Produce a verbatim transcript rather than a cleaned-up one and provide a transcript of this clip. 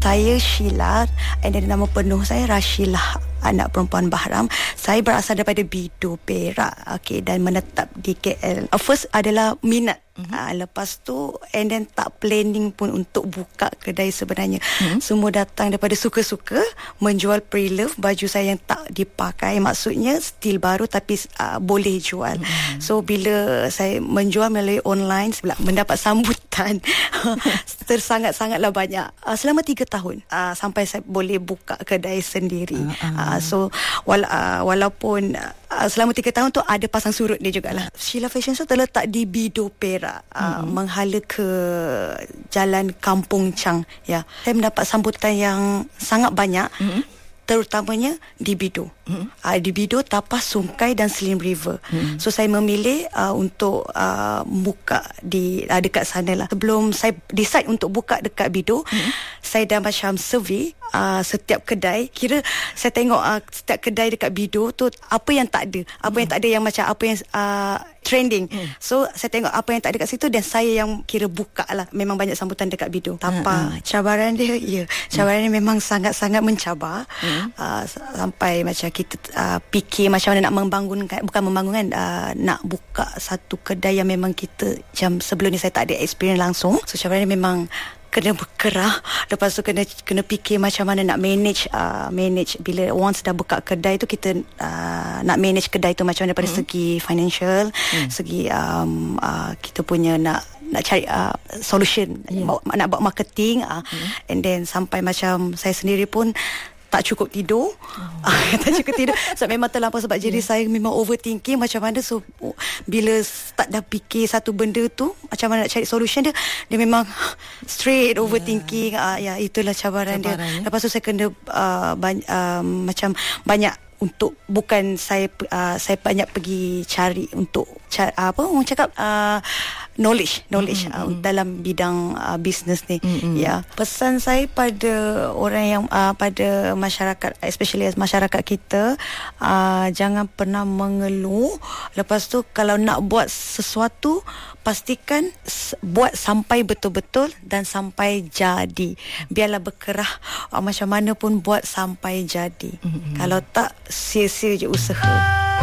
saya Sheila, and then nama penuh saya Rashilah, anak perempuan Bahram. Saya berasal daripada Bido, Perak, okay, dan menetap di K L. Uh, first adalah minat. Mm-hmm. Uh, lepas tu and then tak planning pun untuk buka kedai sebenarnya. Mm-hmm. Semua datang daripada suka-suka menjual pre-love, baju saya yang tak dipakai, maksudnya still baru tapi uh, boleh jual. Mm-hmm. So bila saya menjual melalui online, mendapat sambutan tersangat-sangatlah banyak. Uh, selama tiga tahun uh, sampai saya boleh buka kedai sendiri. Uh-uh. Uh, so wala, uh, walaupun uh, selama tiga tahun tu ada pasang surut dia jugalah. Sheila Fashion Show terletak di Bido, Perak. Uh, mm-hmm. Menghala ke Jalan Kampung Chang, ya. Saya mendapat sambutan yang sangat banyak, mm-hmm. terutamanya di Bido. Mm-hmm. Uh, di Bido, Tapas, Sungai dan Slim River. Mm-hmm. So saya memilih uh, untuk uh, buka di uh, dekat sana lah. Sebelum saya decide untuk buka dekat Bido, mm-hmm. saya dah macam survey uh, setiap kedai. Kira saya tengok uh, setiap kedai dekat Bido tu apa yang tak ada, apa mm-hmm. yang tak ada, yang macam apa yang uh, trending. Hmm. So saya tengok apa yang tak ada kat situ dan saya yang kira buka lah. Memang banyak sambutan dekat Bido. Tanpa hmm. cabaran dia, ya, cabaran hmm. dia memang sangat-sangat mencabar. Hmm. Uh, sampai macam kita uh, fikir macam mana nak membangunkan, bukan membangunkan, uh, nak buka satu kedai yang memang kita macam sebelum ni saya tak ada experience langsung. So cabaran dia memang kena berkerah. Lepas tu kena kena fikir macam mana nak manage uh, manage bila once dah buka kedai tu, kita uh, nak manage kedai tu macam mana daripada mm-hmm. segi financial, mm. segi um, uh, kita punya nak nak cari uh, solution, yeah. nak buat marketing, uh, mm. and then sampai macam saya sendiri pun tak cukup tidur. Oh. Tak cukup tidur. So memang terlampau sebab yeah. jadi saya memang overthinking macam mana. So bila start dah fikir satu benda tu, macam mana nak cari solution dia, dia memang straight overthinking. Yeah. Uh, ya, itulah cabaran, cabaran dia. Ya? Lepas tu saya kena uh, bany- uh, macam banyak untuk, bukan saya uh, saya banyak pergi cari untuk cari, uh, apa orang cakap, uh, knowledge knowledge mm-hmm. uh, dalam bidang uh, bisnes ni. Mm-hmm. Ya, pesan saya pada orang yang uh, pada masyarakat, especially masyarakat kita, uh, jangan pernah mengeluh. Lepas tu kalau nak buat sesuatu, pastikan buat sampai betul-betul dan sampai jadi. Biarlah berkerah uh, macam mana pun, buat sampai jadi. Mm-hmm. Kalau tak, sia-sia je usaha.